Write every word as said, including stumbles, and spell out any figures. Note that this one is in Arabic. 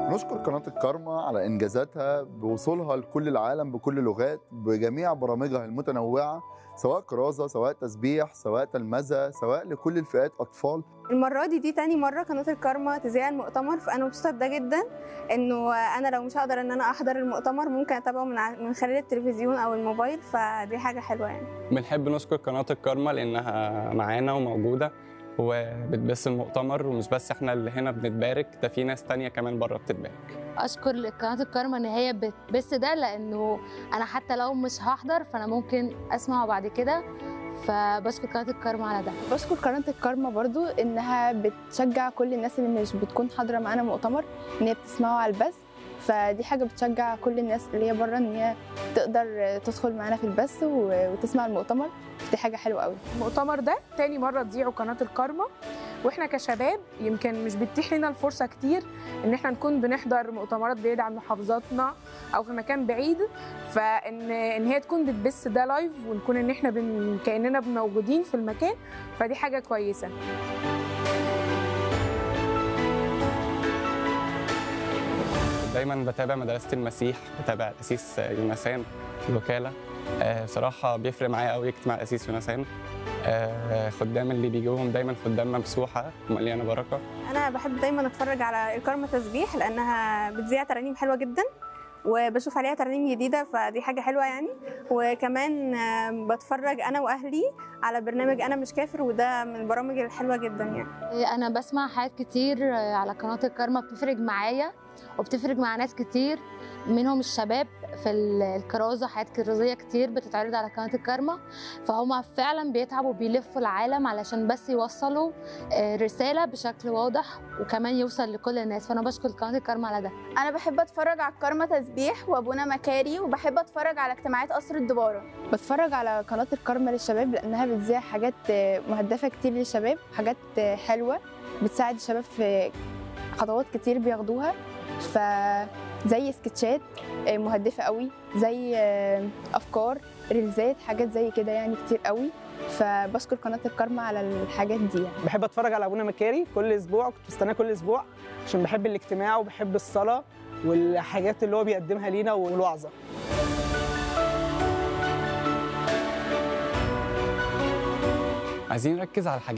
نشكر قناة الكارما على إنجازاتها بوصولها لكل العالم بكل اللغات بجميع برامجها المتنوعة، سواء كرازة، سواء تسبيح، سواء تلمذة، سواء لكل الفئات أطفال. المرة دي دي تاني مرة قناة الكارما تذيع المؤتمر، فأنا مبسوطة بده جدا. إنه أنا لو مش هقدر إن أنا أحضر المؤتمر ممكن أتابعه من ع- من خلال التلفزيون أو الموبايل، فدي حاجة حلوة يعني. بنحب نشكر قناة الكارما لأنها معانا وموجودة وبتبث المؤتمر، ومش بس احنا اللي هنا بنتبارك، ده في ناس تانية كمان بره بتتبارك. اشكر قناه الكارما ان هي بتبث ده، لانه انا حتى لو مش هحضر فانا ممكن اسمعه بعد كده، فبشكر قناه الكارما على ده. بشكر قناة الكارما برضو إنها بتشجع كل الناس اللي مش بتكون حاضرة معانا مؤتمر إن هي بتسمعه على البث، فدي حاجة بتشجع كل الناس اللي هي بره إن هي تقدر تدخل معانا في البث و- وتسمع المؤتمر، دي حاجة حلوة قوي. المؤتمر ده تاني مرة تذيعه قناة الكارما، واحنا كشباب يمكن مش بتتيح لنا الفرصة كتير ان احنا نكون بنحضر مؤتمرات بعيدة عن محافظاتنا او في مكان بعيد، فان ان هي تكون بتبث ده لايف ونكون ان احنا بن... كأننا موجودين في المكان، فدي حاجة كويسة. دايما بتابع مدرسة المسيح، بتابع الأسيس يونسان في الوكالة. آه، بصراحة بيفرق معايا قوي اجتماع الأسيس يونسان. آه، خدام اللي بيجيبوهم دايما خدام ممسوحة مليانة بركة. أنا بحب دايما أتفرج على الكارما تسبيح لأنها بتذيع ترانيم حلوة جدا، وبشوف عليها ترانيم جديدة، فدي حاجة حلوة يعني. وكمان آم، بتفرج أنا وأهلي على برنامج أنا مش كافر، وده من البرامج الحلوة جدا يعني. انا بسمع حاجات كتير على قناه الكارما بتفرق معايا وبتفرق مع ناس كتير، منهم الشباب في الكرازه، حاجات كرازيه كتير بتتعرض على قناه الكارما، فهم فعلا بيتعبوا بيلفوا العالم علشان بس يوصلوا آه، رساله بشكل واضح وكمان يوصل لكل الناس، فانا بشكر قناه الكارما على ده. أنا بحب أتفرج على الكارما تسبيح وأبونا مكاري، وبحب أتفرج على اجتماعات قصر الدبارة. بتفرج على قناة الكارما للشباب لأنها بتذيع حاجات مهدفة كتير للشباب، حاجات حلوة بتساعد الشباب في خطوات كتير بياخدوها، فزي سكتشات مهدفة قوي، زي أفكار ريلزات، حاجات زي كده يعني كتير قوي، فبشكر قناة الكارما على الحاجات دي يعني. بحب اتفرج على ابونا مكاري كل اسبوع، كنت بستناه كل اسبوع عشان بحب الاجتماع وبحب الصلاه والحاجات اللي هو بيقدمها لينا والوعظه. عايزين نركز على الحاجات